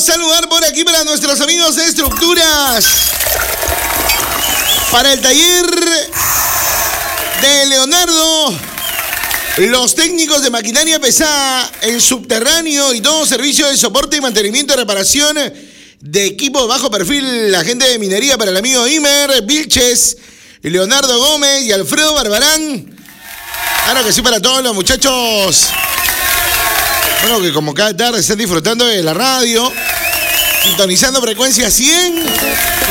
saludar por aquí para nuestros amigos de Estructuras. Para el taller de Leonardo, los técnicos de maquinaria pesada en subterráneo y todo servicio de soporte y mantenimiento y reparación de equipo bajo perfil. La gente de minería para el amigo Imer Vilches, Leonardo Gómez y Alfredo Barbarán. Claro que sí, para todos los muchachos. Bueno, que como cada tarde están disfrutando de la radio, sintonizando frecuencia 100.